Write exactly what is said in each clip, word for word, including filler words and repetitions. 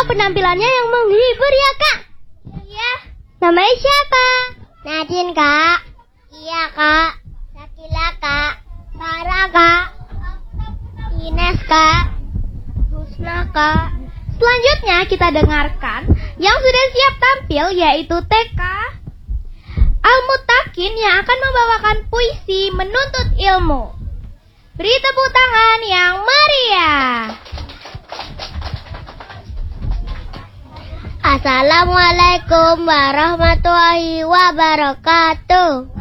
penampilannya yang menghibur ya, Kak? Iya. Namanya siapa? Nadine, Kak. Iya, Kak. Sakila, Kak. Sarah, Kak. Ines, Kak. Rusna, Kak. Selanjutnya kita dengarkan yang sudah siap tampil yaitu T K Al-Mutakin yang akan membawakan puisi menuntut ilmu. Beri tepuk tangan yang meriah. Assalamualaikum warahmatullahi wabarakatuh.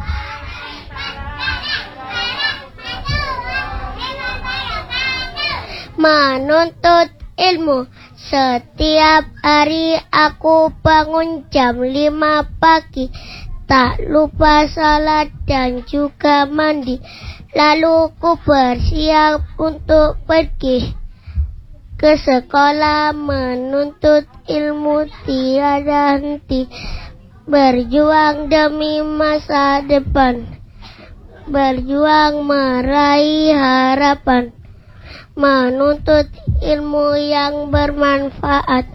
Menuntut ilmu. Setiap hari aku bangun jam lima pagi. Tak lupa salat dan juga mandi. Lalu ku bersiap untuk pergi ke sekolah menuntut ilmu tiada henti. Berjuang demi masa depan. Berjuang meraih harapan. Menuntut ilmu yang bermanfaat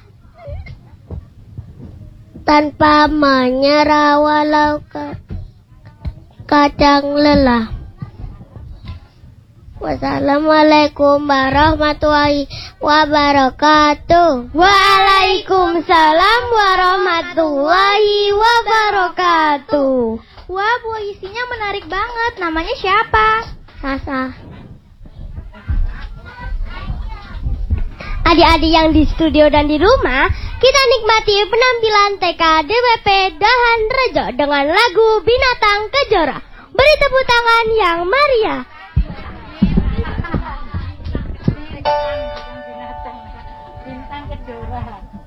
tanpa menyerah walau kadang lelah. Wassalamualaikum warahmatullahi wabarakatuh. Waalaikumsalam warahmatullahi wabarakatuh. Wah, puisinya menarik banget. Namanya siapa? Sasa. Adik-adik yang di studio dan di rumah, kita nikmati penampilan T K D W P Dahan Rejo dengan lagu Binatang Kejora. Beri tepuk tangan yang meriah. Bintang Kejora.